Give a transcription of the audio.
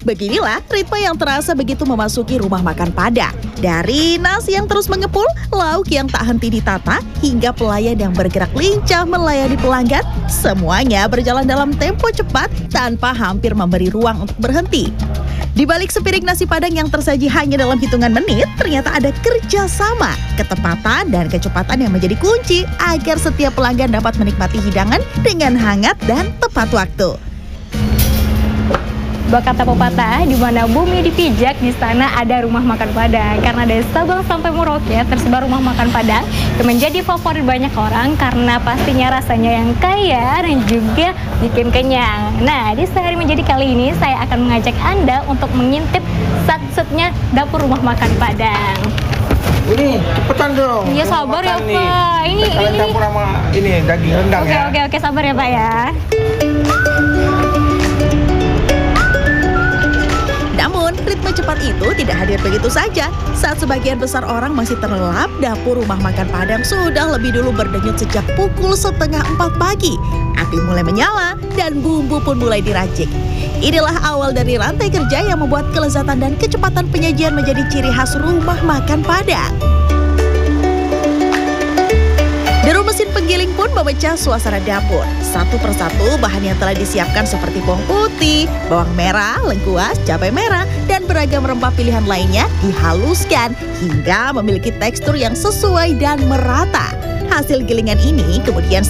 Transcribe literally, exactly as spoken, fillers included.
Beginilah ritme yang terasa begitu memasuki rumah makan Padang. Dari nasi yang terus mengepul, lauk yang tak henti ditata, hingga pelayan yang bergerak lincah melayani pelanggan, semuanya berjalan dalam tempo cepat tanpa hampir memberi ruang untuk berhenti. Di balik sepiring nasi Padang yang tersaji hanya dalam hitungan menit, ternyata ada kerjasama, ketepatan, dan kecepatan yang menjadi kunci agar setiap pelanggan dapat menikmati hidangan dengan hangat dan tepat waktu. Kata pepatah, di mana bumi dipijak, di sana ada rumah makan Padang. Karena dari Sabang sampai Merauke tersebar rumah makan Padang yang menjadi favorit banyak orang karena pastinya rasanya yang kaya dan juga bikin kenyang. Nah, di Sehari Menjadi kali ini saya akan mengajak Anda untuk mengintip sat-setnya dapur rumah makan Padang. Ini cepetan dong. Iya sabar ya Pak. Ini Kalian ini. campur sama ini daging rendang Oke ya. oke oke sabar ya Pak ya. Namun, ritme cepat itu tidak hadir begitu saja. Saat sebagian besar orang masih terlelap, dapur rumah makan Padang sudah lebih dulu berdenyut sejak pukul setengah empat pagi. Api mulai menyala dan bumbu pun mulai diracik. Inilah awal dari rantai kerja yang membuat kelezatan dan kecepatan penyajian menjadi ciri khas rumah makan Padang. Deru mesin penggiling pun memecah suasana dapur. Satu persatu bahan yang telah disiapkan seperti bawang putih, bawang merah, lengkuas, cabai merah, dan beragam rempah pilihan lainnya dihaluskan hingga memiliki tekstur yang sesuai dan merata. Hasil gilingan ini kemudian